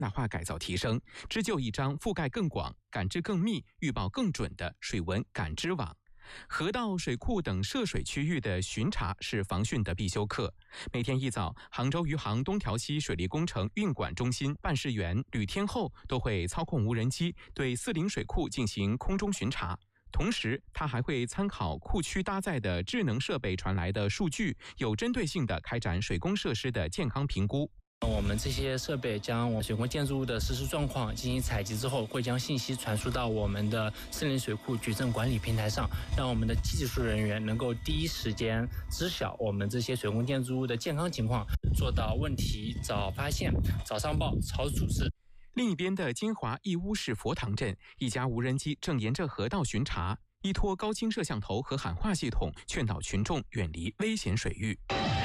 淡化改造提升，织就一张覆盖更广、感知更密、预报更准的水文感知网。河道、水库等涉水区域的巡查是防汛的必修课。每天一早，杭州余杭东条溪水利工程运管中心办事员吕天厚都会操控无人机对四陵水库进行空中巡查。同时，他还会参考库区搭载的智能设备传来的数据，有针对性地开展水工设施的健康评估。 我们这些设备将水工建筑物的实时状况进行采集之后，会将信息传输到我们的四陵水库矩阵管理平台上，让我们的技术人员能够第一时间知晓我们这些水工建筑物的健康情况，做到问题早发现、早上报、早处置。 另一边的金华义乌市佛堂镇，一家无人机正沿着河道巡查，依托高清摄像头和喊话系统，劝导群众远离危险水域。